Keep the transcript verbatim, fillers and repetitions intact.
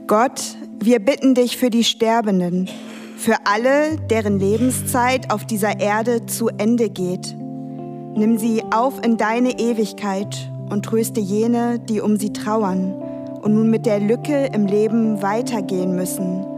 Gott, wir bitten dich für die Sterbenden, für alle, deren Lebenszeit auf dieser Erde zu Ende geht. Nimm sie auf in deine Ewigkeit und tröste jene, die um sie trauern und nun mit der Lücke im Leben weitergehen müssen.